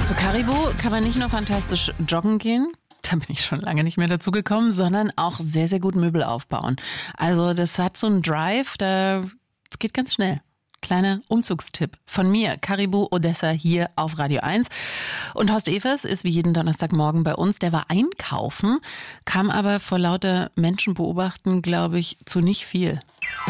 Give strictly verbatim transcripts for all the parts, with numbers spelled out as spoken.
Zu Caribou kann man nicht nur fantastisch joggen gehen, da bin ich schon lange nicht mehr dazu gekommen, sondern auch sehr, sehr gut Möbel aufbauen. Also das hat so einen Drive, da das geht ganz schnell. Kleiner Umzugstipp von mir, Caribou Odessa hier auf Radio eins. Und Horst Evers ist wie jeden Donnerstagmorgen bei uns. Der war einkaufen, kam aber vor lauter Menschen beobachten, glaube ich, zu nicht viel.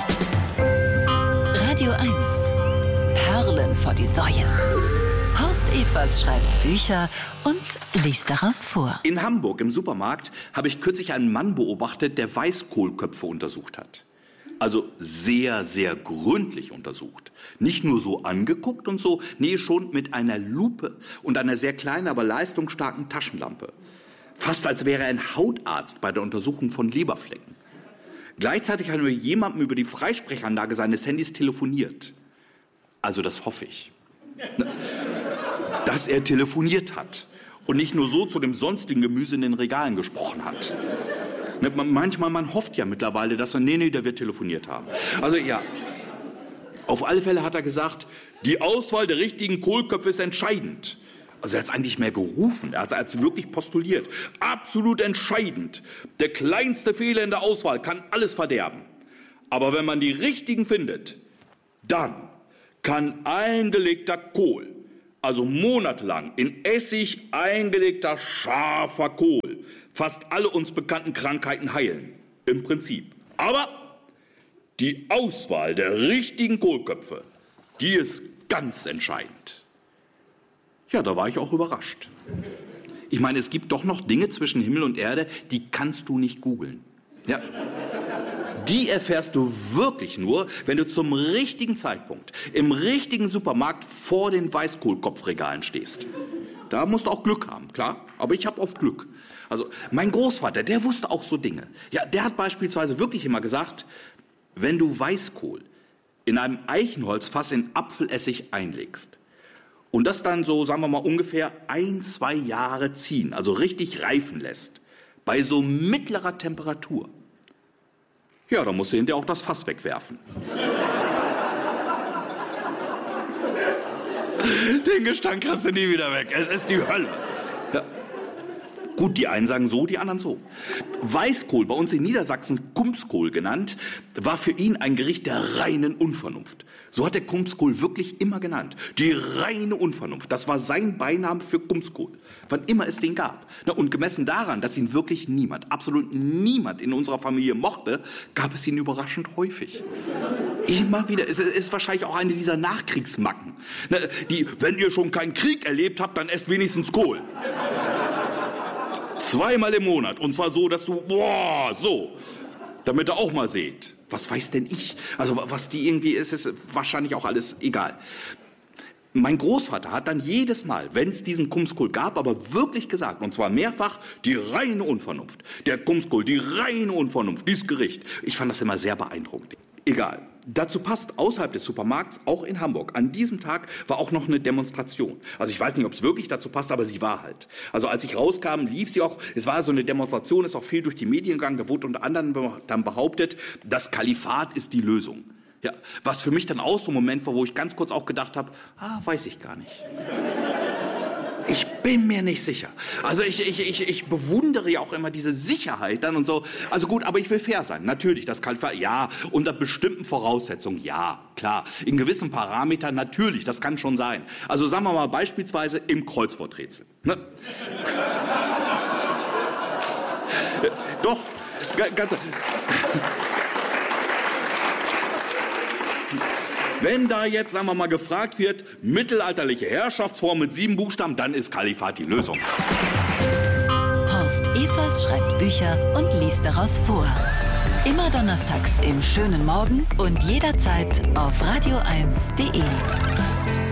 Radio eins. Perlen vor die Säue. Horst Evers schreibt Bücher und liest daraus vor. In Hamburg im Supermarkt habe ich kürzlich einen Mann beobachtet, der Weißkohlköpfe untersucht hat. Also sehr, sehr gründlich untersucht. Nicht nur so angeguckt und so, nee, schon mit einer Lupe und einer sehr kleinen, aber leistungsstarken Taschenlampe. Fast als wäre er ein Hautarzt bei der Untersuchung von Leberflecken. Gleichzeitig hat er mit jemandem über die Freisprechanlage seines Handys telefoniert. Also das hoffe ich. Dass er telefoniert hat und nicht nur so zu dem sonstigen Gemüse in den Regalen gesprochen hat. Manchmal, man hofft ja mittlerweile, dass er, nee, nee, der wird telefoniert haben. Also ja, auf alle Fälle hat er gesagt, die Auswahl der richtigen Kohlköpfe ist entscheidend. Also er hat es eigentlich mehr gerufen, er hat es wirklich postuliert. Absolut entscheidend. Der kleinste Fehler in der Auswahl kann alles verderben. Aber wenn man die richtigen findet, dann kann eingelegter Kohl, also monatelang in Essig eingelegter scharfer Kohl, fast alle uns bekannten Krankheiten heilen. Im Prinzip. Aber die Auswahl der richtigen Kohlköpfe, die ist ganz entscheidend. Ja, da war ich auch überrascht. Ich meine, es gibt doch noch Dinge zwischen Himmel und Erde, die kannst du nicht googeln. Ja. Die erfährst du wirklich nur, wenn du zum richtigen Zeitpunkt im richtigen Supermarkt vor den Weißkohlkopfregalen stehst. Da musst du auch Glück haben, klar, aber ich habe oft Glück. Also mein Großvater, der wusste auch so Dinge. Ja, der hat beispielsweise wirklich immer gesagt, wenn du Weißkohl in einem Eichenholzfass in Apfelessig einlegst und das dann so, sagen wir mal, ungefähr ein, zwei Jahre ziehen, also richtig reifen lässt, bei so mittlerer Temperatur, ja, dann musst du hinterher auch das Fass wegwerfen. Den Gestank kriegst du nie wieder weg. Es ist die Hölle. Ja. Gut, die einen sagen so, die anderen so. Weißkohl, bei uns in Niedersachsen Kumskohl genannt, war für ihn ein Gericht der reinen Unvernunft. So hat er Kumskohl wirklich immer genannt. Die reine Unvernunft, das war sein Beiname für Kumskohl, wann immer es den gab. Na, und gemessen daran, dass ihn wirklich niemand, absolut niemand in unserer Familie mochte, gab es ihn überraschend häufig. Immer wieder. Es ist wahrscheinlich auch eine dieser Nachkriegsmacken. Na, die, wenn ihr schon keinen Krieg erlebt habt, dann esst wenigstens Kohl. Zweimal im Monat. Und zwar so, dass du, boah, so, damit ihr auch mal seht. Was weiß denn ich? Also was die irgendwie ist, ist wahrscheinlich auch alles egal. Mein Großvater hat dann jedes Mal, wenn es diesen Kumskohl gab, aber wirklich gesagt, und zwar mehrfach, die reine Unvernunft. Der Kumskohl, die reine Unvernunft, dieses Gericht. Ich fand das immer sehr beeindruckend. Egal. Dazu passt außerhalb des Supermarkts, auch in Hamburg. An diesem Tag war auch noch eine Demonstration. Also ich weiß nicht, ob es wirklich dazu passt, aber sie war halt. Also als ich rauskam, lief sie auch. Es war so eine Demonstration, ist auch viel durch die Medien gegangen. Da wurde unter anderem dann behauptet, das Kalifat ist die Lösung. Ja, was für mich dann auch so ein Moment war, wo ich ganz kurz auch gedacht habe, ah, weiß ich gar nicht. Ich bin mir nicht sicher. Also ich, ich, ich, ich bewundere ja auch immer diese Sicherheit dann und so. Also gut, aber ich will fair sein. Natürlich, das Kalifat, ja, unter bestimmten Voraussetzungen, ja, klar. In gewissen Parametern, natürlich, das kann schon sein. Also sagen wir mal beispielsweise im Kreuzworträtsel. Ne? Doch, ganz... Wenn da jetzt, sagen wir mal, gefragt wird, mittelalterliche Herrschaftsform mit sieben Buchstaben, dann ist Kalifat die Lösung. Horst Evers schreibt Bücher und liest daraus vor. Immer donnerstags im schönen Morgen und jederzeit auf radio eins punkt de.